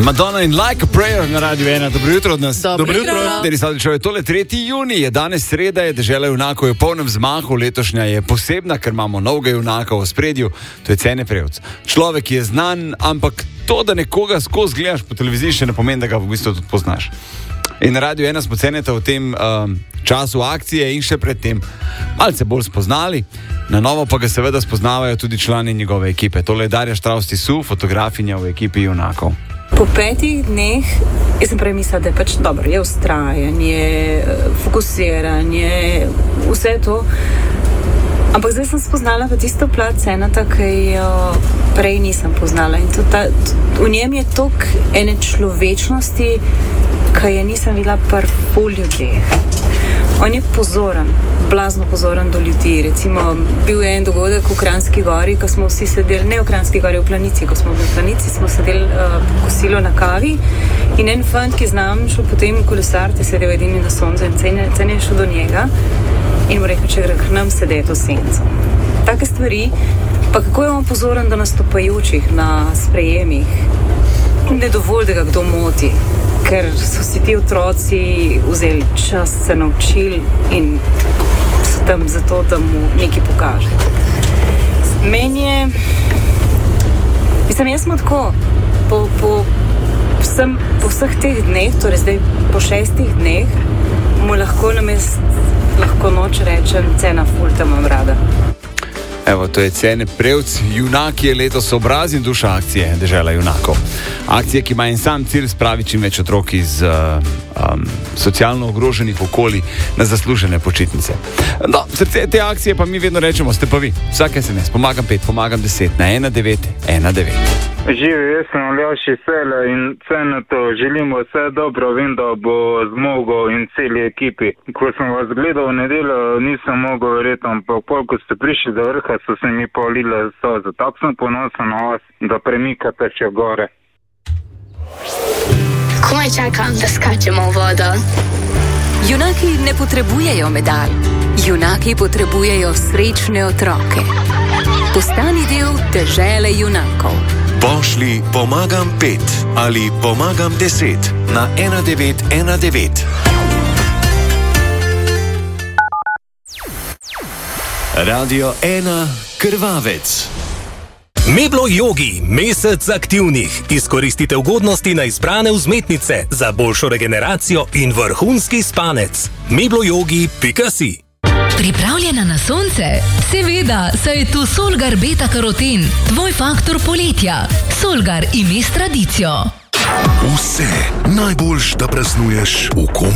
Madonna in Like a Prayer na Radiu 1. Dobro jutro od nas. Dobro jutro. Denis Adličov, je tole 3. junij, je danes sreda, je Dežela junakov, je v polnem zmahu, letošnja je posebna, ker imamo novega junaka v spredju, to je Cene Prevc. Človek je znan, ampak to, da nekoga skozi gledaš po televiziji, še ne pomeni, da ga v bistvu tudi poznaš. In na Radiu 1 smo Ceneta v tem času akcije in še predtem malce bolj spoznali. Na novo pa ga seveda spoznavajo tudi člani njegove ekipe. Tole je Darja Štravs-Tisu, fotografinja v ekipi junakov. Po 5 dneh, jaz sem prej mislila, da je pač dobro, je ustrajanje, fokusiranje, vse to. Ampak zdaj sem spoznala pa tisto plat Ceneta, ki jo prej nisem poznala. In v njem je toliko ene človečnosti, ki je nisem videla pri pol ljudeh. On je pozoren, blazno pozoren do ljudi. Recimo, bil je en dogodek v Kranjski gori, ko smo vsi sedeli, ne v Kranjski gori, v Planici, ko smo bili v Planici, smo sedeli po kosilu na kavi in en fant, ki znam šel potem kolesariti, je sedel edini na soncu in Cene je šel do njega in mu rekel, če gre k nam sedeti v senco. Take stvari, pa kako je on pozoren do nastopajočih na sprejemih, ne dovolj, da ga kdo moti. Ker so si ti otroci vzeli čas, se naučili in so tam zato, da mu nekaj pokaže. Meni je, jaz smo tako, po vseh teh dneh, torej zdaj po 6 dneh, mu lahko noč rečem, Cena ful, te imam rada. Evo, to je Cene Prevc, junak je letos obraz in duša akcije Dežela junakov. Akcija, ki ima en sam cilj, spraviti čim več otrok iz socialno ogroženih okolij na zaslužene počitnice. No, srce te akcije pa mi vedno rečemo, ste pa vi. Vsak SMS, pomagam 5, pomagam 10 na 1919. Živi, jaz sem Aljoši Sele in Cenetu želimo vse dobro, vem, da bo zmogel in celi ekipi. Ko sem vas gledal v nedeljo, nisem mogel verjeti, ampak ko ste prišli do vrha, so se mi polile solze. Tako sem ponosen na vas, da premikate še gore. Komaj čakam, da skačemo v vodo. Junaki ne potrebujejo medalj. Junaki potrebujejo srečne otroke. Postani del Dežele junakov. Pošli pomagam 5 ali pomagam 10 na 1919. Radio 1 Krvavec. Meblo Yogi, mesec aktivnih. Izkoristite ugodnosti na izbrane vzmetnice za boljšo regeneracijo in vrhunski spanec. mebloyogi.si. Pripravljena na sonce? Seveda, saj je tu Solgar Beta Karoten, tvoj faktor poletja. Solgar ime s tradicijo. Vse najboljš, da praznuješ v